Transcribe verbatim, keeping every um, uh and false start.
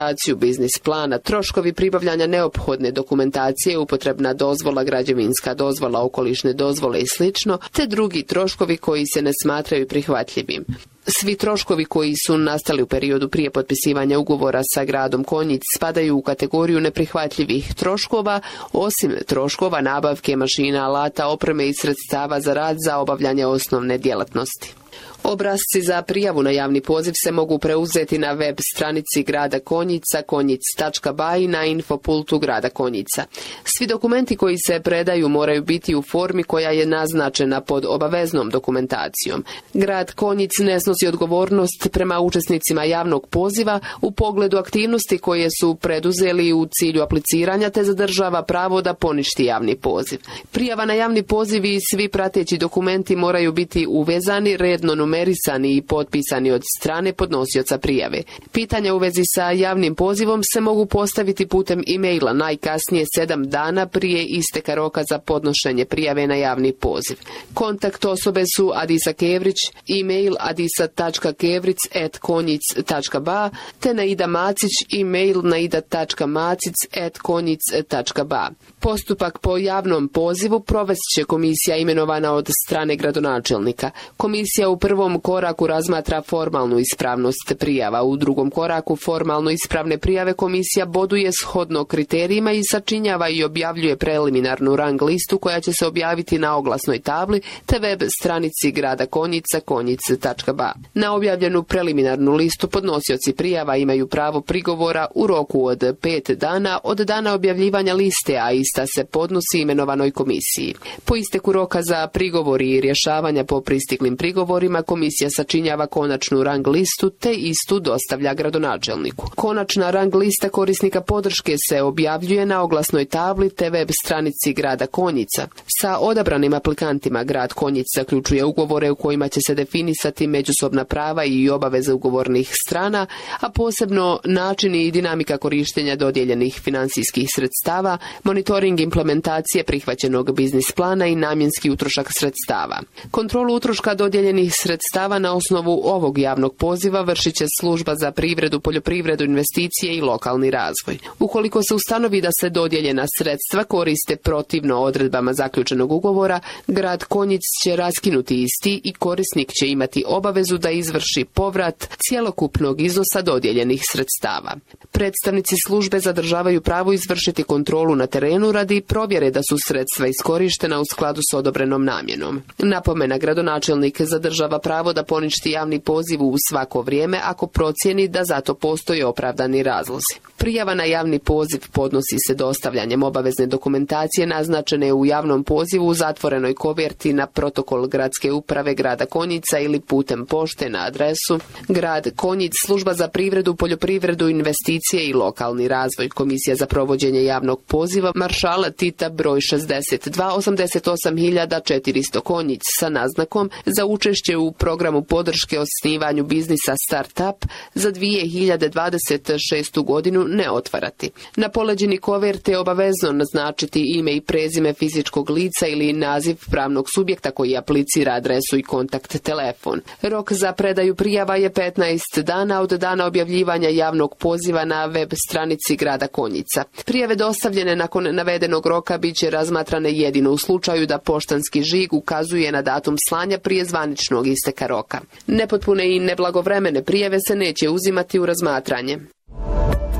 biznis plana, troškovi pribavljanja neophodne dokumentacije, upotrebna dozvola, građevinska dozvola, okolišne dozvole i sl., te drugi troškovi koji se ne smatraju prihvatljivim. Svi troškovi koji su nastali u periodu prije potpisivanja ugovora sa gradom Konjic spadaju u kategoriju neprihvatljivih troškova, osim troškova nabavke mašina, alata, opreme i sredstava za rad za obavljanje osnovne djelatnosti. Obrasci za prijavu na javni poziv se mogu preuzeti na web stranici grada Konjica konjic tačka ba i na infopultu grada Konjica. Svi dokumenti koji se predaju moraju biti u formi koja je naznačena pod obaveznom dokumentacijom. Grad Konjic ne snosi odgovornost prema učesnicima javnog poziva u pogledu aktivnosti koje su preduzeli u cilju apliciranja, te zadržava pravo da poništi javni poziv. Prijava na javni poziv i svi prateći dokumenti moraju biti uvezani, redno numerisani i potpisani od strane podnosioca prijave. Pitanja u vezi sa javnim pozivom se mogu postaviti putem e-maila najkasnije sedam dana prije isteka roka za podnošenje prijave na javni poziv. Kontakt osobe su Adisa Kevrić, e-mail adisa tačka kevric at konjic tačka ba, te Naida Macić, e-mail naida tačka macic at konjic tačka ba. Postupak po javnom pozivu provest će komisija imenovana od strane gradonačelnika. Komisija u prvom koraku razmatra formalnu ispravnost prijava, u drugom koraku formalno ispravne prijave komisija boduje shodno kriterijima i sačinjava i objavljuje preliminarnu rang listu koja će se objaviti na oglasnoj tabli te web stranici grada Konjica konjic tačka ba. Na objavljenu preliminarnu listu podnosioci prijava imaju pravo prigovora u roku od pet dana od dana objavljivanja liste, a ista se podnosi imenovanoj komisiji. Po isteku roka za prigovori i rješavanja po pristiglim prigovorima komisija sačinjava konačnu rang listu te istu dostavlja gradonačelniku. Konačna rang lista korisnika podrške se objavljuje na oglasnoj tabli te web stranici grada Konjica. Sa odabranim aplikantima grad Konjic zaključuje ugovore u kojima će se definisati međusobna prava i obaveze ugovornih strana, a posebno načini i dinamika korištenja dodijeljenih financijskih sredstava, monitoring implementacije prihvaćenog biznis plana i namjenski utrošak sredstava. Kontrolu utroška dodijeljenih sredstava na osnovu ovog javnog poziva vršit će služba za privredu, poljoprivredu, investicije i lokalni razvoj. Ukoliko se ustanovi da se dodijeljena sredstva koriste protivno odredbama zaključenog ugovora, grad Konjic će raskinuti isti i korisnik će imati obavezu da izvrši povrat cjelokupnog iznosa dodijeljenih sredstava. Predstavnici službe zadržavaju pravo izvršiti kontrolu na terenu radi provjere da su sredstva iskorištena u skladu s odobrenom namjenom. Napomena, gradonačelnik zadržava pravo da poništi javni poziv u svako vrijeme ako procijeni da zato postoje opravdani razlozi. Prijava na javni poziv podnosi se dostavljanjem obavezne dokumentacije naznačene u javnom pozivu u zatvorenoj koverti na protokol gradske uprave grada Konjica ili putem pošte na adresu grad Konjic, služba za privredu, poljoprivredu, investicije i lokalni razvoj, komisija za provođenje javnog poziva Maršala Tita broj šezdeset dva osamdeset osam hiljada četiristo Konjic sa naznakom za učešće u programu podrške osnivanju biznisa Startup za dvije hiljade dvadeset šestu godinu ne otvarati. Na poleđini koverte obavezno naznačiti ime i prezime fizičkog lica ili naziv pravnog subjekta koji aplicira, adresu i kontakt telefon. Rok za predaju prijava je petnaest dana od dana objavljivanja javnog poziva na web stranici grada Konjica. Prijave dostavljene nakon navedenog roka bit će razmatrane jedino u slučaju da poštanski žig ukazuje na datum slanja prije zvaničnog isteka roka. Nepotpune i neblagovremene prijave se neće uzimati u razmatranje.